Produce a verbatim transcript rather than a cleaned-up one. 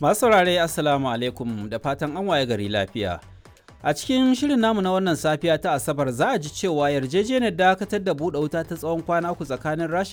Masu saurare Assalamu alaikum da fatan an waye gari lafiya. A cikin shirin namu na wannan safiya ta Asabar za a ji cewa yarjejeniyar dakatar da buɗe wuta ta tsawon kwana uku tsakanin Rasha